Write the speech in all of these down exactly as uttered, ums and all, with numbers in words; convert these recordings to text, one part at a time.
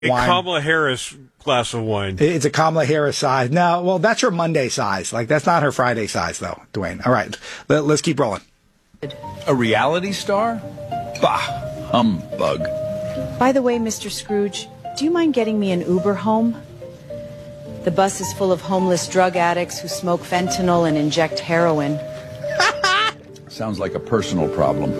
A wine. Kamala Harris glass of wine. It's a Kamala Harris size. No, well, that's her Monday size. Like, that's not her Friday size, though, Dwayne. All right, Let, let's keep rolling. A reality star? Bah, humbug. By the way, Mister Scrooge, do you mind getting me an Uber home? The bus is full of homeless drug addicts who smoke fentanyl and inject heroin. Sounds like a personal problem.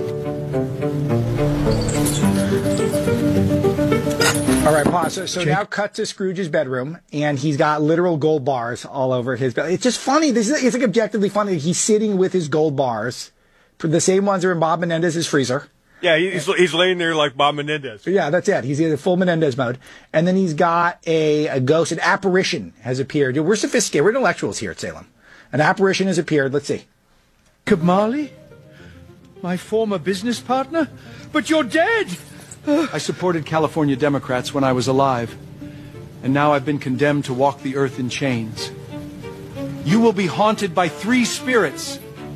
All right, pause. So, so now cut to Scrooge's bedroom, and he's got literal gold bars all over his bed. It's just funny. This is it's like objectively funny. He's sitting with his gold bars, the same ones that are in Bob Menendez's freezer. Yeah, he's he's laying there like Bob Menendez. Yeah, that's it. He's in full Menendez mode. And then he's got a, a ghost, an apparition has appeared. We're sophisticated. We're intellectuals here at Salem. An apparition has appeared. Let's see. Kamali? My former business partner? But you're dead! I supported California Democrats when I was alive. And now I've been condemned to walk the earth in chains. You will be haunted by three spirits.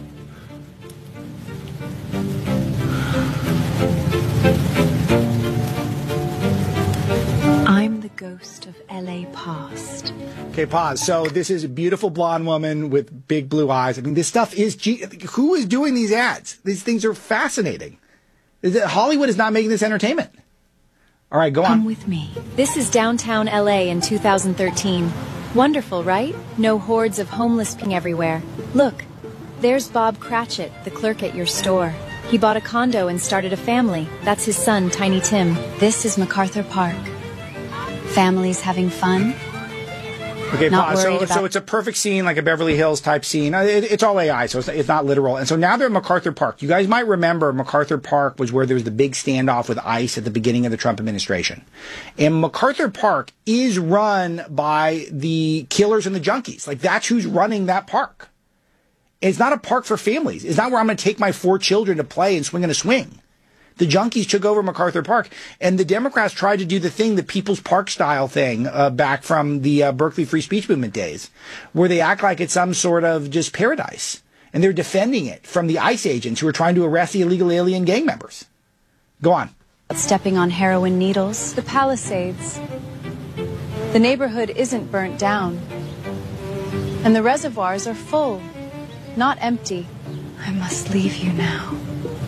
I'm the ghost of L A past. Okay, pause. So this is a beautiful blonde woman with big blue eyes. I mean, this stuff is... G- Who is doing these ads? These things are fascinating. Is it, Hollywood is not making this entertainment. All right, go on. Come with me. This is downtown L A in two thousand thirteen. Wonderful, right? No hordes of homeless ping everywhere. Look, there's Bob Cratchit, the clerk at your store. He bought a condo and started a family. That's his son, Tiny Tim. This is MacArthur Park. Families having fun. Okay, Not pause. So, worried about- so it's a perfect scene, like a Beverly Hills type scene. Uh, It, it's all A I, so it's, it's not literal. And so now they're at MacArthur Park. You guys might remember MacArthur Park was where there was the big standoff with ICE at the beginning of the Trump administration. And MacArthur Park is run by the killers and the junkies. Like, that's who's running that park. It's not a park for families. It's not where I'm going to take my four children to play and swing in a swing. The junkies took over MacArthur Park, and the Democrats tried to do the thing, the People's Park style thing, uh, back from the uh, Berkeley Free Speech Movement days, where they act like it's some sort of just paradise. And they're defending it from the ICE agents who are trying to arrest the illegal alien gang members. Go on. Stepping on heroin needles. The Palisades. The neighborhood isn't burnt down. And the reservoirs are full, not empty. I must leave you now.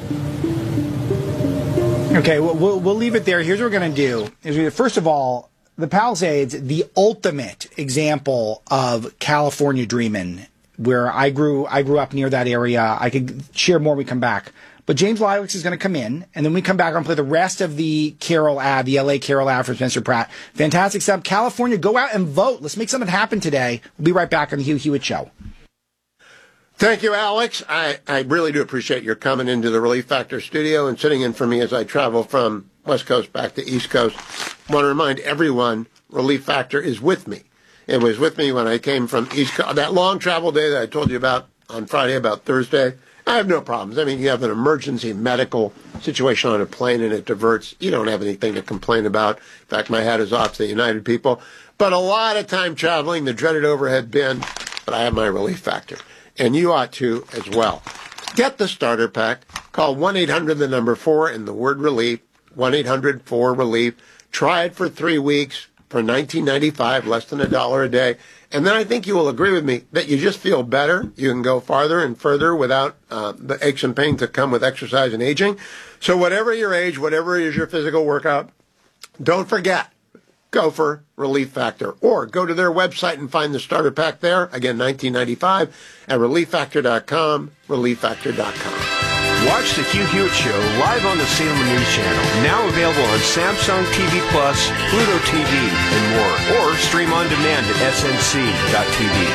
Okay, we'll, we'll, we'll leave it there. Here's what we're going to do. Is we, first of all, the Palisades, the ultimate example of California dreaming, where I grew I grew up near that area. I could share more when we come back. But James Lilacs is going to come in, and then we come back and play the rest of the Carol ad, the L A Carol ad for Spencer Pratt. Fantastic stuff. California, go out and vote. Let's make something happen today. We'll be right back on the Hugh Hewitt Show. Thank you, Alex. I, I really do appreciate your coming into the Relief Factor studio and sitting in for me as I travel from West Coast back to East Coast. I want to remind everyone, Relief Factor is with me. It was with me when I came from East Coast. That long travel day that I told you about on Friday, about Thursday, I have no problems. I mean, you have an emergency medical situation on a plane and it diverts. You don't have anything to complain about. In fact, my hat is off to the United people. But a lot of time traveling, the dreaded overhead bin, but I have my Relief Factor. And you ought to as well. Get the starter pack. Call one eight hundred the number four and the word relief, one eight hundred four relief. Try it for three weeks for nineteen ninety-five, less than a dollar a day. And then I think you will agree with me that you just feel better. You can go farther and further without uh, the aches and pains that come with exercise and aging. So whatever your age, whatever is your physical workout, don't forget. Go for Relief Factor, or go to their website and find the starter pack there. Again, nineteen ninety-five at relief factor dot com, relief factor dot com. Watch the Hugh Hewitt Show live on the Salem News Channel. Now available on Samsung T V Plus, Pluto T V, and more. Or stream on demand at S N C dot T V.